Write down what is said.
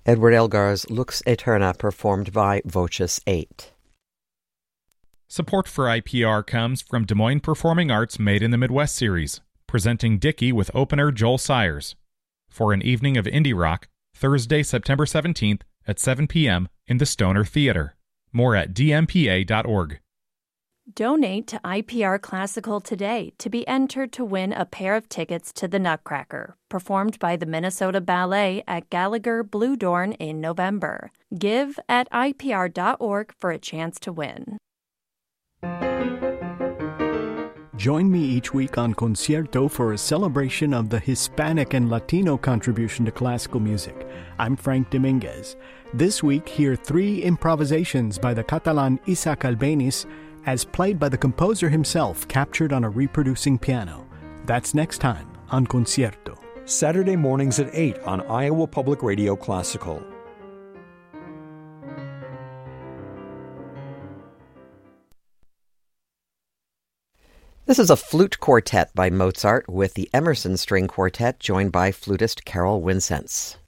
Edward Elgar's Lux Aeterna, performed by Voces 8. Support for IPR comes from Des Moines Performing Arts Made in the Midwest series, presenting Dickie with opener Joel Sayers for an evening of indie rock, Thursday, September 17th at 7 p.m. in the Stoner Theater. More at dmpa.org. Donate to IPR Classical today to be entered to win a pair of tickets to the Nutcracker, performed by the Minnesota Ballet at Gallagher Blue Dorn in November. Give at IPR.org for a chance to win. Join me each week on Concierto for a celebration of the Hispanic and Latino contribution to classical music. I'm Frank Dominguez. This week, hear 3 improvisations by the Catalan Isaac Albéniz, as played by the composer himself, captured on a reproducing piano. That's next time on Concierto. Saturday mornings at 8 on Iowa Public Radio Classical. This is a flute quartet by Mozart with the Emerson String Quartet, joined by flutist Carol Wincenz.